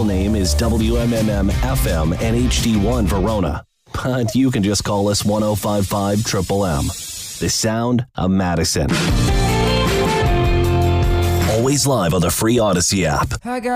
real name is WMMM FM and HD1 Verona. But you can just call us 1055 Triple M. The sound of Madison. Always live on the free Odyssey app.